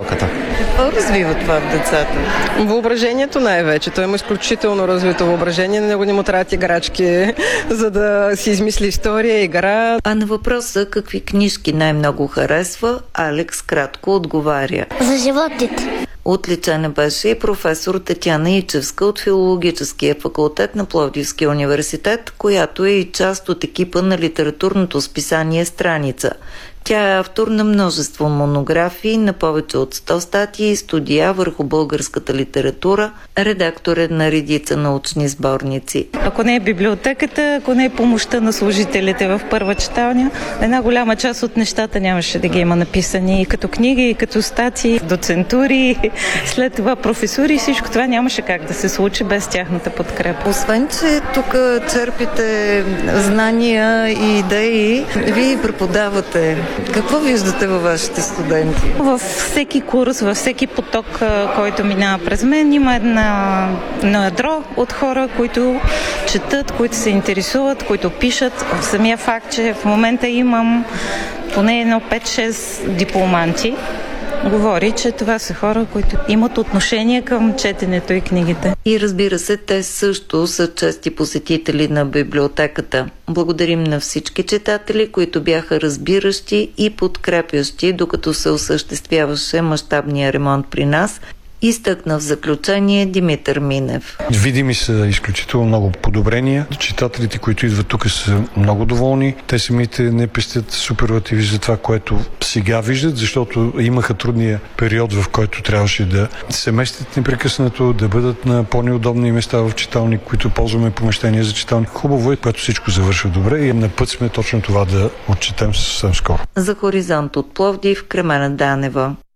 читалката. Какво развива това в децата? Въображението най-вече. Той има изключително развито въображение. На него не му трябват играчки, за да си измисли история, игра. А на въпроса какви книжки най-много харесва, Алекс кратко отговаря: За животите. Отличена беше и професор Татяна Ичевска от Филологическия факултет на Пловдивския университет, която е и част от екипа на литературното списание Страница. Тя е автор на множество монографии, на повече от 100 статии и студия върху българската литература, редактор е на редица научни сборници. Ако не е библиотеката, ако не е помощта на служителите в първа читалня, една голяма част от нещата нямаше да ги има написани и като книги, и като статии, доцентури, след това професури, всичко това нямаше как да се случи без тяхната подкрепа. Освен, че тук черпите знания и идеи, вие преподавате. Какво виждате във вашите студенти? Във всеки курс, във всеки поток, който минава през мен, има едно ядро от хора, които четат, които се интересуват, които пишат. Самия факт, че в момента имам поне 5-6 дипломанти, говори, че това са хора, които имат отношение към четенето и книгите. И разбира се, те също са чести посетители на библиотеката. Благодарим на всички читатели, които бяха разбиращи и подкрепящи, докато се осъществяваше мащабния ремонт при нас. Изтъкна в заключение Димитър Минев. Видими са изключително много подобрения. Читателите, които идват тук, са много доволни. Те самите не пестят суперлативи за това, което сега виждат, защото имаха трудния период, в който трябваше да се местят непрекъснато, да бъдат на по-неудобни места в читалник, които ползваме помещения за читалник. Хубаво е, когато всичко завършва добре и на път сме точно това да отчетем съвсем скоро. За Хоризонт от Пловдив, Кремена Данева.